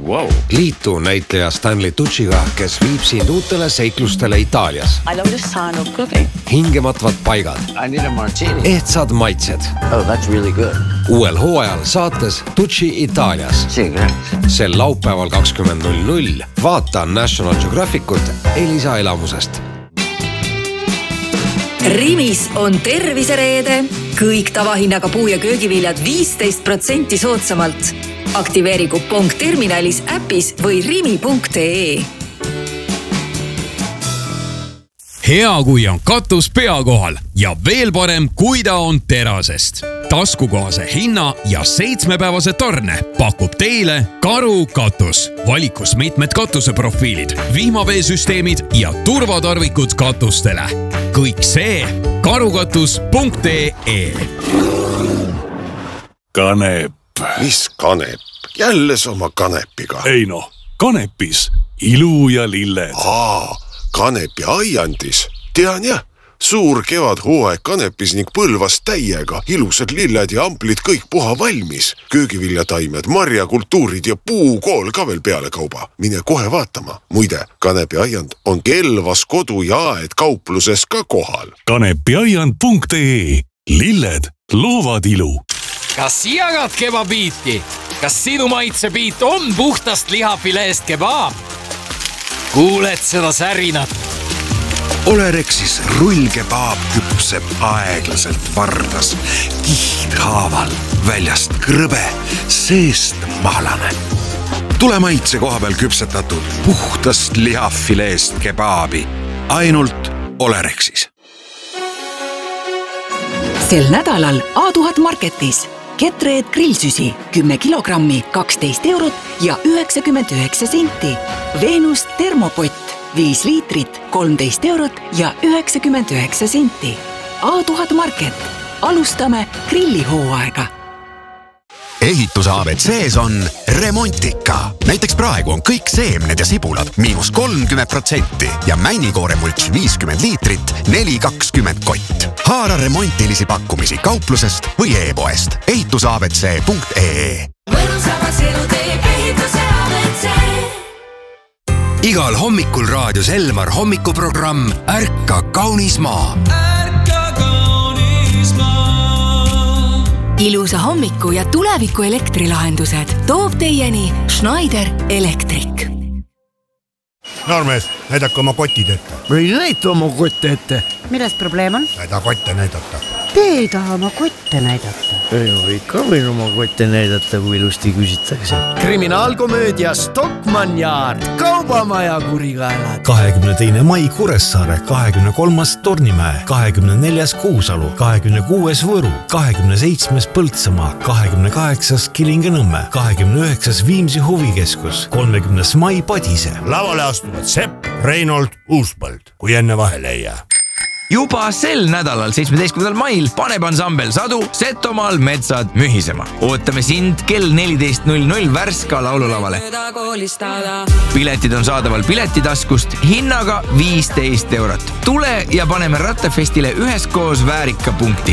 Wow. Liitu näitleja Stanley Tucciga, kes viib sind uutele seiklustele Itaalias. I love the sound of cooking. Hingematvad paigad. I need a martini. Ehtsad maitsed. Oh, that's really good. Uuel hooajal saates Tucci Itaalias. Sel laupäeval 20.00 vaata National Geographicut Elisa elamusest. Rimis on tervisereede. Kõik tavahinnaga puu- ja köögiviljad 15% soodsamalt. Aktiveeri kupong terminalis, äpis või rimi.ee. Hea, kui on katus pea kohal ja veel parem, kui ta on terasest. Taskukohase hinna ja 7-päevase tarne pakub teile Karu katus. Valikus mitmed katuseprofiilid, vihmaveesüsteemid ja turvatarvikud katustele. Kõik see karukatus.ee. Kanep. Mis kanep? Jälle oma kanepiga. Ei noh, kanepis ilu ja lilled. Kanepi aiandis. Tean jah, suur kevadhooaeg kanepis ning Põlvas täiega. Ilusad lilled ja amplid kõik puha valmis. Köögiviljataimed, marjakultuurid ja puukool ka veel peale kauba. Mine kohe vaatama. Muide, kanepi aiand on Kelvas kodu ja aed kaupluses ka kohal. Kanepiaiand.ee. Lilled loovad ilu. Kas jagad kebabiiti? Kas sinu maitsebiit on puhtast lihafileest kebaab? Kuuled seda särinat? Olerexis rullkebaab küpseb aeglaselt vardas, kihthaaval, väljast krõbe, seest mahlane. Tule maitse koha peal küpsetatud puhtast lihafileest kebaabi. Ainult Olerexis. Sel nädalal A1000 Marketis Ketreed grillsüsi 10 kilogrammi 12 eurot ja 99 senti. Venus termopott 5 liitrit 13 eurot ja 99 senti. A1000 Market. Alustame grillihooaega. Ehituse ABCs on Remontika. Näiteks praegu on kõik seemned ja sibulad -30% ja männikooremults 50 liitrit 4,20 kott. Haara remontilisi pakkumisi kauplusest või e-poest. ehitusabc.ee. Igal hommikul raadios Elmar hommikuprogramm Ärka kaunis maa. Ilusa hommiku ja tuleviku elektrilahendused toob teieni Schneider Electric. Noormees, näidake oma kotid ette. Või näita oma kotte ette. Milles probleem on? Näida kotte näidata. Te ei taha oma kotte näidata. Ei, ikka võin oma kotte näidata, kui ilusti küsitakse. Kriminaalkomöödia Stockmann Yard. Kaubamaja kurikaelad. 22. mai Kuressaare, 23. Tornimäe, 24. Kuusalu, 26. Võru, 27. Põltsamaa, 28. Kilinga-Nõmme, 29. Viimsi huvikeskus, 30. mai Padise. Lavale astuvad Sepp, Reinold, Uuspõld, kui enne vahele ei jää. Juba sel nädalal 17. mail paneb ansambel Sadu Setomaal metsad mühisema. Ootame sind kell 14.00 Värska laululavale. Piletid on saadaval piletitaskust hinnaga 15 eurot. Tule ja paneme Rattafestile üheskoos väärika punkti.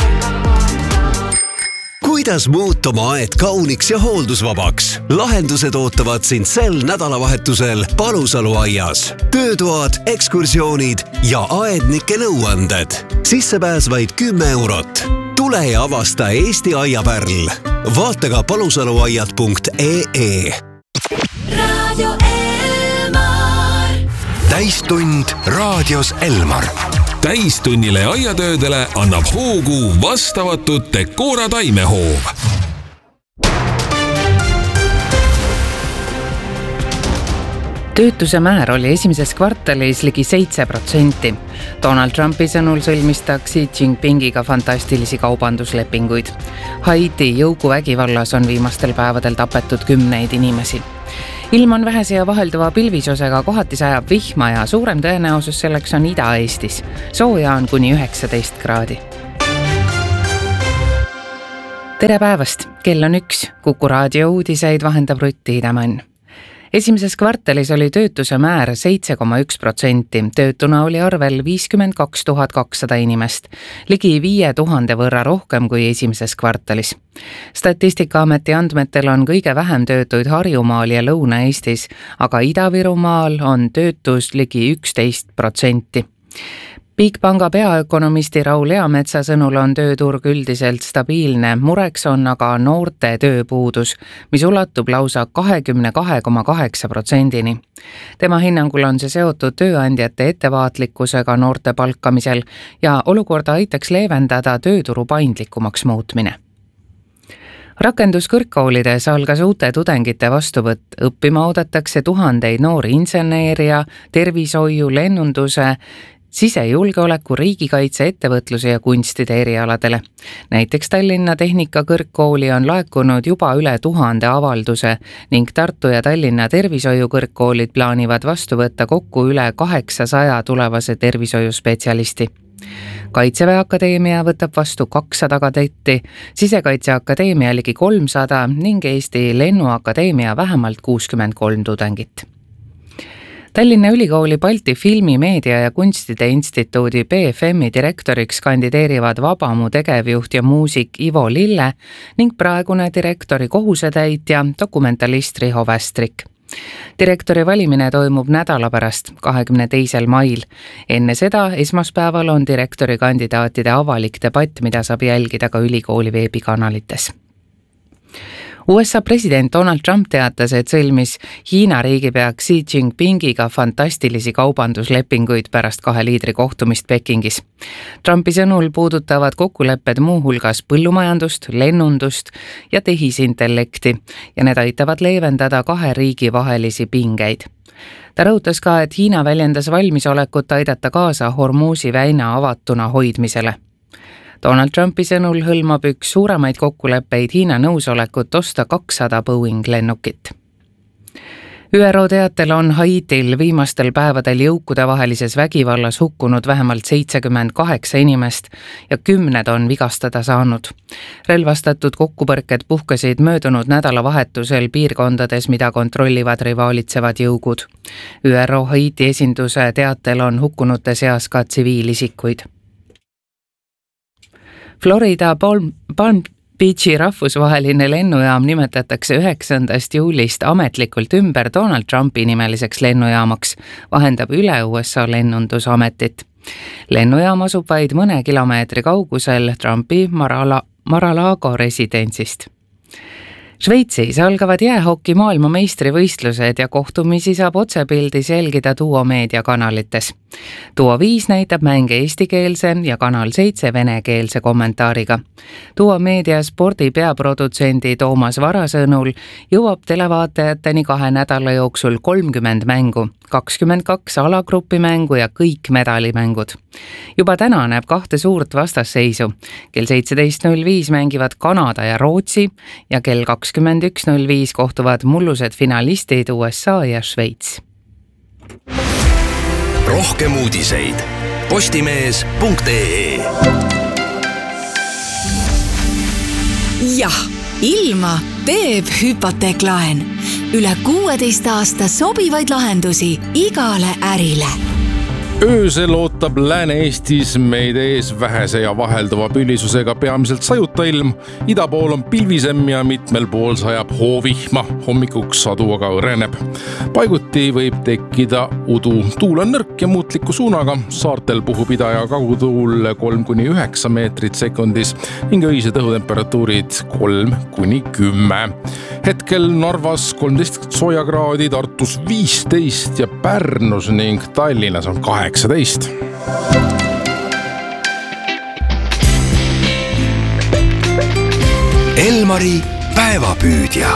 Kuidas muuta oma aed kauniks ja hooldusvabaks? Lahendused ootavad sind sel nädalavahetusel Palusalu aias. Töötoad, ekskursioonid ja aednike nõuanded. Sissepääs vaid 10 eurot. Tule ja avasta Eesti aiapärl. Vaata ka palusaluaiad.ee. Radio Elmar. Täistund raadios Elmar. Täistunnile ja aiatöödele annab hoogu vastavatud Decora taimehoov. Töötuse määr oli esimeses kvartalis ligi 7%. Donald Trumpi sõnul sõlmis ta Xi Jinpingiga fantastilisi kaubanduslepinguid. Haiti jõukuvägivallas on viimastel päevadel tapetud 10 inimesi. Ilm on vähese ja vahelduva pilvisosega, kohati sajab vihma ja suurem tõenäosus selleks on Ida-Eestis. Sooja on kuni 19 kraadi. Tere päevast, kell on 1. Kuku raadio uudiseid vahendab Rutt Tiidemann. Esimeses kvartalis oli töötuse määr 7,1%, töötuna oli arvel 52 200 inimest, ligi 5000 võrra rohkem kui esimeses kvartalis. Statistikaameti andmetel on kõige vähem töötuid Harjumaal ja Lõuna-Eestis, aga Ida-Virumaal on töötus ligi 11%. Bigpanga peaökonomisti Raul Eametsa sõnul on tööturg üldiselt stabiilne, mureks on aga noorte tööpuudus, mis ulatub lausa 22,8%-ni. Tema hinnangul on see seotud tööandjate ettevaatlikkusega noorte palkamisel ja olukorda aitaks leevendada tööturu paindlikumaks muutmine. Rakenduskõrgkoolides algas uute tudengite vastuvõtt, õppima oodatakse tuhandeid noori inseneeria, tervishoiu, lennunduse, sisejulgeoleku, riigikaitse, ettevõtluse ja kunstide erialadele. Näiteks Tallinna Tehnikakõrgkooli on laekunud juba üle 1000 avalduse ning Tartu ja Tallinna tervishoiukõrgkoolid plaanivad vastu võtta kokku üle 800 tulevase tervishoiuspetsialisti. Kaitseväe Akadeemia võtab vastu 200 kadetti, Sisekaitseakadeemia ligi 300 ning Eesti Lennuakadeemia vähemalt 63 tudengit. Tallinna Ülikooli Balti Filmi, Meedia ja Kunstide Instituudi BFM-i direktoriks kandideerivad Vabamu tegevjuht ja muusik Ivo Lille ning praegune direktori kohusetäitja, dokumentalist Riho Västrik. Direktori valimine toimub nädala pärast, 22. mail. Enne seda esmaspäeval on direktori kandidaatide avalik debatt, mida saab jälgida ka ülikooli veebikanalites. USA president Donald Trump teatas, et sõlmis Hiina riigipea Xi Jinpingiga fantastilisi kaubanduslepinguid pärast 2 liidri kohtumist Pekingis. Trumpi sõnul puudutavad kokkulepped muuhulgas põllumajandust, lennundust ja tehisintellekti ja need aitavad leevendada 2 riigi vahelisi pingeid. Ta rõhutas ka, et Hiina väljendas valmisolekut aidata kaasa Hormuzi väina avatuna hoidmisele. Donald Trumpi sõnul hõlmab üks suuremaid kokkuleppeid Hiina nõusolekut osta 200 Boeing lennukit. ÜRO teatel on Haitil viimastel päevadel jõukudevahelises vägivallas hukkunud vähemalt 78 inimest ja 10 on vigastada saanud. Relvastatud kokkupõrked puhkesid möödunud nädalavahetusel piirkondades, mida kontrollivad rivalitsevad jõugud. ÜRO Haiti esinduse teatel on hukkunute seas ka tsiviilisikuid. Florida Palm Beachi rahvusvaheline lennujaam nimetatakse 9. juulist ametlikult ümber Donald Trumpi nimeliseks lennujaamaks, vahendab üle USA lennundusametit. Lennujaam asub vaid mõne kilomeetri kaugusel Trumpi Mar-a-Lago residentsist. Šveitsis algavad jäähoki maailmameistrivõistlused ja kohtumisi saab otsepildis jälgida Duo Meedia kanalites. Duo 5 näitab mänge eestikeelse ja Kanal 7 venekeelse kommentaariga. Duo Meedia spordi peaprodutsendi Toomas Vara sõnul jõuab televaatajateni 2 nädala jooksul 30 mängu, 22 alagrupi mängu ja kõik medalimängud. Juba täna näeb 2 suurt vastasseisu. Kell 17.05 mängivad Kanada ja Rootsi ja kell 21.05 kohtuvad mullused finalistid USA ja Šveits. Rohkem uudiseid postimees.ee. Jah, ilma teeb hüpoteeklaen. Üle 16 aasta sobivaid lahendusi igale ärile. Öösel ootab Lääne-Eestis meid ees vähese ja vahelduva pülisusega peamiselt sajuta ilm. Ida pool on pilvisem ja mitmel pool sajab hoovihma. Hommikuks sadu aga õreneb. Paiguti võib tekkida udu. Tuul on nõrk ja muutliku suunaga. Saartel puhub ida- ja kagutuul 3-9 meetrit sekundis ning öised õhutemperatuurid 3-10. Hetkel Narvas 13 soojakraadi, Tartus 15 ja Pärnus ning Tallinnas on 18. Elmari päevapüüdja.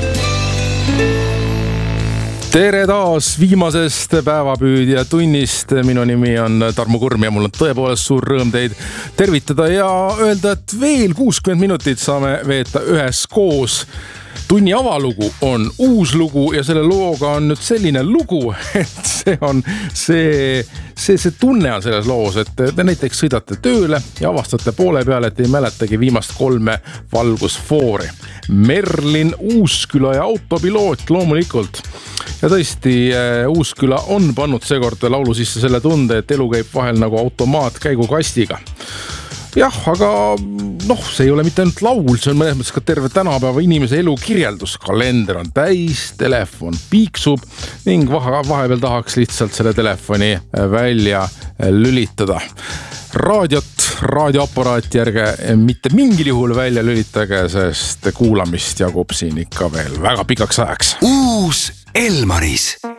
Tere taas viimasest päevapüüdja tunnist. Minu nimi on Tarmo Kurm ja mul on tõepoolest suur rõõm teid tervitada ja öelda, et veel 60 minutit saame veeta üheskoos. Tunni avalugu on uus lugu ja selle looga on nüüd selline lugu, et see tunne on selles loos, et te näiteks sõidate tööle ja avastate poole peale, et ei mäletagi viimast 3 valgusfoori. Merlin Uusküla ja autopiloot loomulikult. ja tõesti, Uusküla on pannud seekord laulu sisse selle tunde, et elu käib vahel nagu automaat käigukastiga. Jah, aga see ei ole mitte ainult laul, see on mõnes mõttes ka terve tänapäeva inimese elu kirjeldus. Kalender on täis, telefon piiksub ning vahepeal tahaks lihtsalt selle telefoni välja lülitada. Raadioaparaati ärge mitte mingil juhul välja lülitage, sest kuulamist jagub siin ikka veel väga pikaks ajaks. Uus Elmaris.